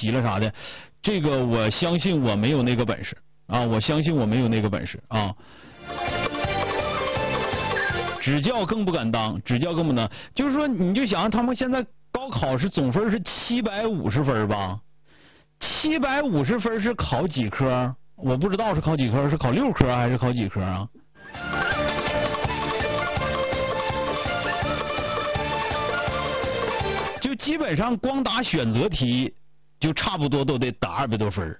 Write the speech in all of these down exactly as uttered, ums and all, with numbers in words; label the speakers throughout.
Speaker 1: 习了啥的，这个我相信我没有那个本事啊，我相信我没有那个本事啊。指教更不敢当，指教更不能。就是说，你就想他们现在高考是总分是七百五十分吧？七百五十分是考几科？我不知道是考几科，是考六科还是考几科啊？就基本上光答选择题，就差不多都得打二百多分。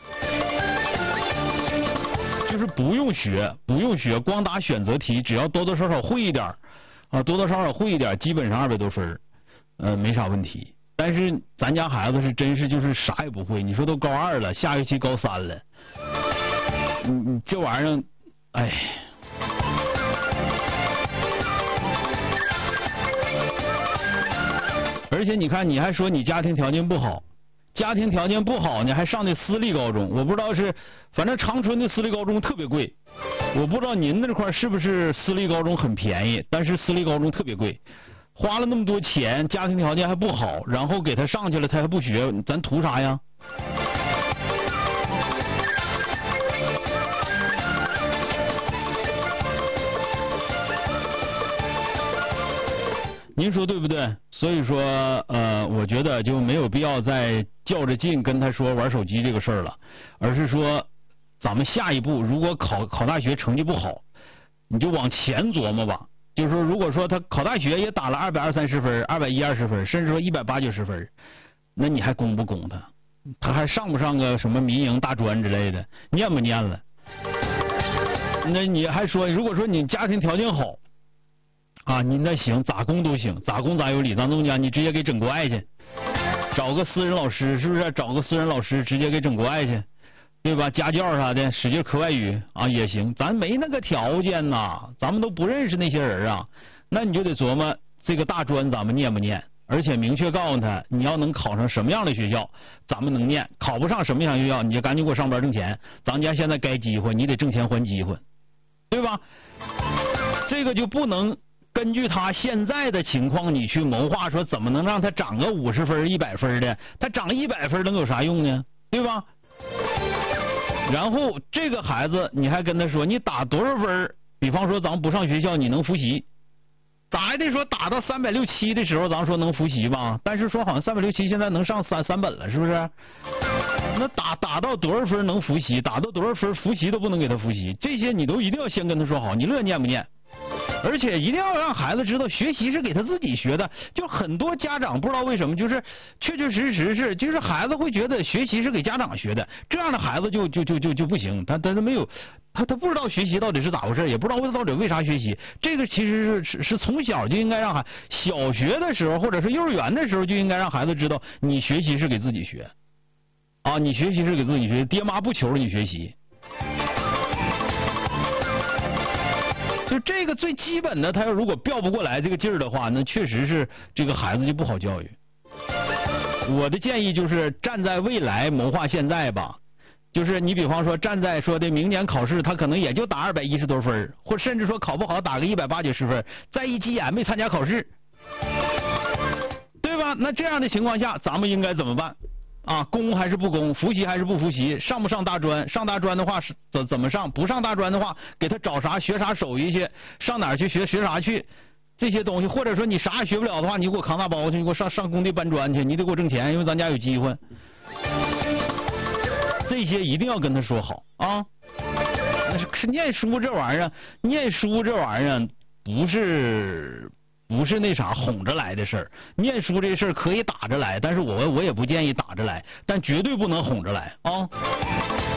Speaker 1: 就是不用学，不用学，光答选择题，只要多多少少会一点啊，多多少少会一点，基本上二百多分，呃，没啥问题。但是咱家孩子是真是就是啥也不会，你说都高二了，下学期高三了，你你这玩意儿，哎。而且你看，你还说你家庭条件不好。家庭条件不好呢，还上的私立高中，我不知道是，反正长春的私立高中特别贵，我不知道您那块是不是私立高中很便宜，但是私立高中特别贵，花了那么多钱，家庭条件还不好，然后给他上去了，他还不学，咱图啥呀？您说对不对？所以说，呃，我觉得就没有必要再较着劲跟他说玩手机这个事儿了，而是说，咱们下一步如果考考大学成绩不好，你就往前琢磨吧。就是说，如果说他考大学也打了二百二三十分、二百一二十分，甚至说一百八九十分，那你还攻不攻他？他还上不上个什么民营大专之类的？念不念了？那你还说，如果说你家庭条件好。啊，你那行，咋攻都行，咋攻咋有理。咱东家，你直接给整国外去，找个私人老师，是不是？找个私人老师，直接给整国外去，对吧？家教啥的，使劲课外语啊也行。咱没那个条件呐，咱们都不认识那些人啊。那你就得琢磨这个大专咱们念不念，而且明确告诉他，你要能考上什么样的学校，咱们能念；考不上什么样的学校，你就赶紧给我上班挣钱。咱家现在该机会，你得挣钱还机会，对吧？这个就不能。根据他现在的情况，你去谋划说怎么能让他涨个五十分、一百分的？他涨一百分能有啥用呢？对吧？然后这个孩子，你还跟他说，你打多少分？比方说，咱们不上学校，你能复习？咋还得说打到三百六七的时候，咱说能复习吧？但是说好像三百六七现在能上三三本了，是不是？那打打到多少分能复习？打到多少分复习都不能给他复习？这些你都一定要先跟他说好，你乐念不念？而且一定要让孩子知道，学习是给他自己学的。就很多家长不知道为什么，就是确确实实是，就是孩子会觉得学习是给家长学的，这样的孩子就就就就就不行。他他他没有，他他不知道学习到底是咋回事，也不知道到底为啥学习。这个其实是是是从小就应该让孩，小学的时候或者是幼儿园的时候就应该让孩子知道，你学习是给自己学，啊，你学习是给自己学，爹妈不求着你学习。就这个最基本的，他要如果调不过来这个劲儿的话，那确实是这个孩子就不好教育。我的建议就是站在未来谋划现在吧，就是你比方说站在说的明年考试，他可能也就打二百一十多分，或甚至说考不好打个一百八九十分，再一急眼没参加考试，对吧？那这样的情况下，咱们应该怎么办？啊，攻还是不攻？复习还是不复习？上不上大专？上大专的话是怎怎么上？不上大专的话，给他找啥学啥手艺去？上哪儿去学学啥去？这些东西，或者说你啥也学不了的话，你给我扛大包去，你给我上上工地搬砖去，你得给我挣钱，因为咱家有机会。这些一定要跟他说好啊！那是是念书这玩意儿，念书这玩意儿不是。不是那啥哄着来的事儿，念书这事儿可以打着来，但是我我也不建议打着来，但绝对不能哄着来啊。